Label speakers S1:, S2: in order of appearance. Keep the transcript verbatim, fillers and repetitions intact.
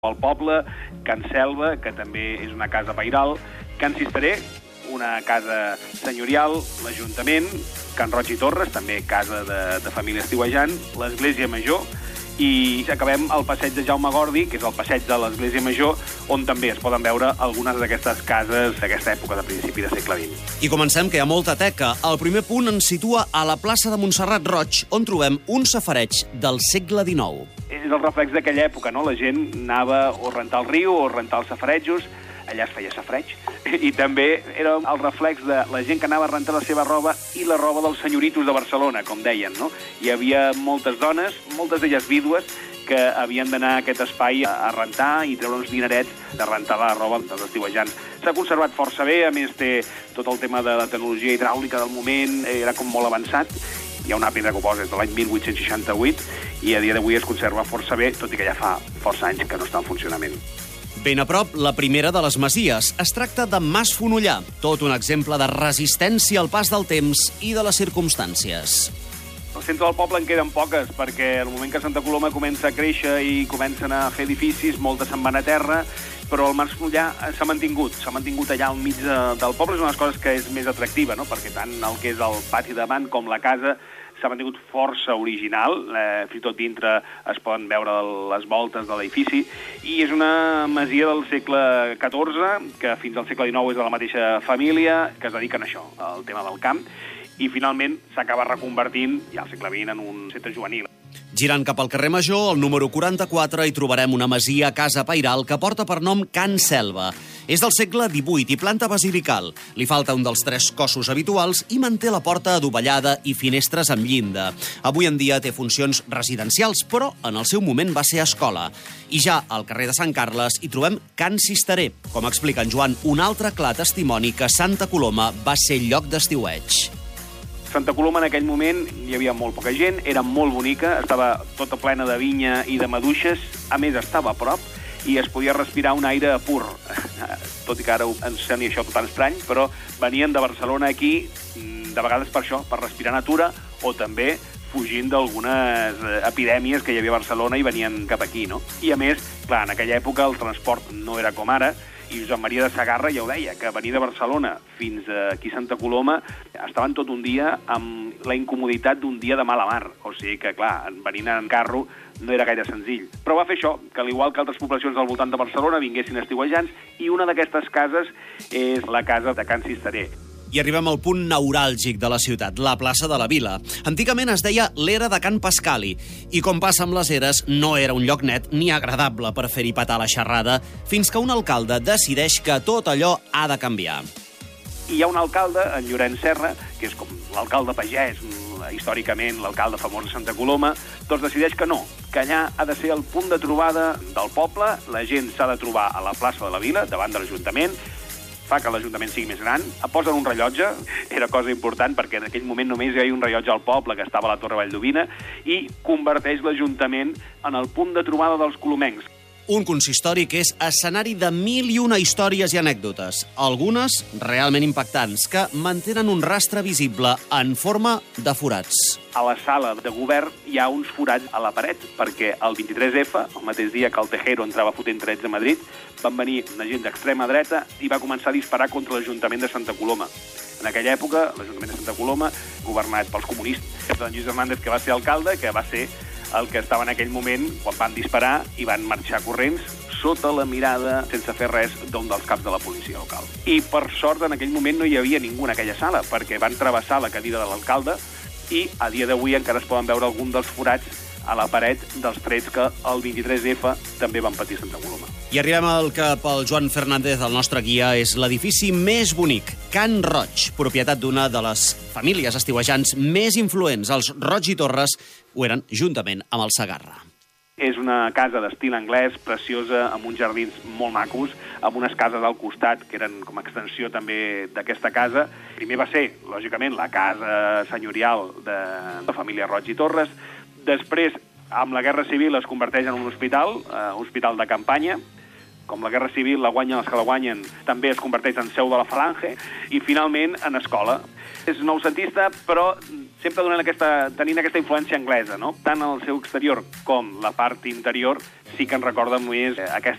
S1: al poble, Can Selva, que també és una casa pairal, Can Cisteré, una casa senyorial, l'Ajuntament, Can Roig i Torres, també casa de, de família estiuejant, l'Església Major, i acabem al passeig de Jaume Gordi, que és el passeig de l'Església Major, on també es poden veure algunes d'aquestes cases d'aquesta època de principi de segle vint.
S2: I comencem, que hi ha molta teca. El primer punt ens situa a la plaça de Montserrat Roig, on trobem un safareig del segle dinou.
S1: És el reflex d'aquella època, no? La gent anava o a rentar el riu o a rentar els safarejos, allà es feia safareig, i també era el reflex de la gent que anava a rentar la seva roba i la roba dels senyoritos de Barcelona, com deien, no? Hi havia moltes dones, moltes d'elles vídues, que havien d'anar a aquest espai a rentar i treure uns dinerets de rentar la roba dels estiuejants. S'ha conservat força bé, a més té tot el tema de la tecnologia hidràulica del moment, era com molt avançat. Hi ha una pedra que ho posa des de l'any mil vuit-cents seixanta-vuit i a dia d'avui es conserva força bé, tot i que ja fa força anys que no està en funcionament.
S2: Ben a prop, la primera de les masies. Es tracta de Mas Fonollar, tot un exemple de resistència al pas del temps i de les circumstàncies.
S1: Al centre del poble en queden poques, perquè al moment que Santa Coloma comença a créixer i comencen a fer edificis, moltes se'n van a terra, però el Mas Fonollar s'ha mantingut, s'ha mantingut allà al mig de, del poble, és una de les coses que és més atractiva, no? Perquè tant el que és el pati davant com la casa s'ha mantingut força original, eh, fins i tot dintre es poden veure les voltes de l'edifici, i és una masia del segle catorze, que fins al segle dinou és de la mateixa família, que es dediquen a això, al tema del camp, i finalment s'acaba reconvertint, ja al segle vint, en un centre juvenil.
S2: Girant cap al carrer Major, al número quaranta-quatre, hi trobarem una masia casa pairal que porta per nom Can Selva. És del segle divuit i planta basilical. Li falta un dels tres cossos habituals i manté la porta adovellada i finestres amb llinda. Avui en dia té funcions residencials, però en el seu moment va ser escola. I ja al carrer de Sant Carles hi trobem Can Cisteré. Com explica en Joan, un altre clar testimoni que Santa Coloma va ser lloc d'estiueig.
S1: Santa Coloma en aquell moment hi havia molt poca gent, era molt bonica, estava tota plena de vinya i de maduixes, a més estava a prop i es podia respirar un aire pur. Tot i que ara ens sembli això tan estrany, però venien de Barcelona aquí, de vegades per això, per respirar natura o també fugint d'algunes epidèmies que hi havia a Barcelona i venien cap aquí, no? I a més, clar, en aquella època el transport no era com ara, i Josep Maria de Sagarra ja ho deia, que venir de Barcelona fins aquí a Santa Coloma estaven tot un dia amb la incomoditat d'un dia de mala mar. O sigui que, clar, venint en carro no era gaire senzill. Però va fer això, que al igual que altres poblacions al voltant de Barcelona vinguessin estiuejants, i una d'aquestes cases és la casa de Can Cisteré.
S2: I arribem al punt neuràlgic de la ciutat, la plaça de la Vila. Antigament es deia l'era de Can Pascali, i com passa amb les eres, no era un lloc net ni agradable per fer-hi petar la xerrada, fins que un alcalde decideix que tot allò ha de canviar.
S1: I hi ha un alcalde, en Llorenç Serra, que és com l'alcalde pagès, històricament l'alcalde famós de Santa Coloma, doncs decideix que no, que allà ha de ser el punt de trobada del poble, la gent s'ha de trobar a la plaça de la Vila, davant de l'Ajuntament, fa que l'Ajuntament sigui més gran, posen un rellotge, era cosa important perquè en aquell moment només hi havia un rellotge al poble que estava a la Torre Valldovina, i converteix l'Ajuntament en el punt de trobada dels colomencs.
S2: Un consistori que és escenari de mil i una històries i anècdotes, algunes realment impactants, que mantenen un rastre visible en forma de forats.
S1: A la sala de govern hi ha uns forats a la paret, perquè el vint-i-tres efa, el mateix dia que el Tejero entrava fotent trets a Madrid, van venir una gent d'extrema dreta i va començar a disparar contra l'Ajuntament de Santa Coloma. En aquella època, l'Ajuntament de Santa Coloma, governat pels comunistes, en Lluís Hernández, que va ser alcalde, que va ser el que estava en aquell moment quan van disparar i van marxar corrents sota la mirada, sense fer res, d'un dels caps de la policia local. I, per sort, en aquell moment no hi havia ningú en aquella sala, perquè van travessar la cadira de l'alcalde i, a dia d'avui, encara es poden veure algun dels forats a la paret dels trets que el vint-i-tres efa també van patir Santa Coloma.
S2: I arribem al que pel Joan Fernández, el nostre guia, és l'edifici més bonic, Can Roig, propietat d'una de les famílies estiuejants més influents. Els Roig i Torres ho eren juntament amb el Sagarra.
S1: És una casa d'estil anglès, preciosa, amb uns jardins molt macos, amb unes cases al costat, que eren com a extensió també d'aquesta casa. Primer va ser, lògicament, la casa senyorial de la família Roig i Torres. Després, amb la Guerra Civil, es converteix en un hospital, eh, hospital de campanya. Com la Guerra Civil la guanyen els que la guanyen, també es converteix en seu de la Falange, i finalment en escola. És noucentista, però sempre donant aquesta, tenint aquesta influència anglesa, no? Tant el seu exterior com la part interior sí que ens recorda més aquesta